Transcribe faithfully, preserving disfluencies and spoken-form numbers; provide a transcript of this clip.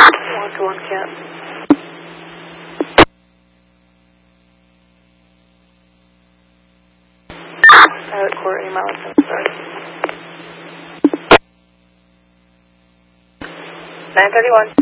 One to one cat. Pilot Courtney, Mountain, sorry. nine thirty-one.